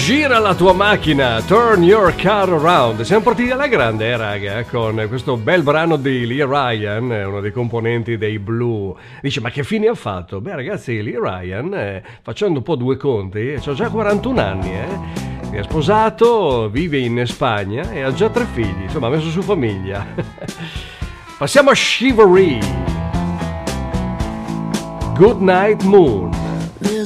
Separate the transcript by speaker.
Speaker 1: Gira la tua macchina, turn your car around. Siamo partiti alla grande, raga, con questo bel brano di Lee Ryan, uno dei componenti dei Blue. Dice, ma che fine ha fatto? Beh, ragazzi, Lee Ryan, facendo un po' due conti, ha già 41 anni, è sposato, vive in Spagna e ha già 3 figli, insomma, ha messo su famiglia. Passiamo a Chivalry. Good Night Moon.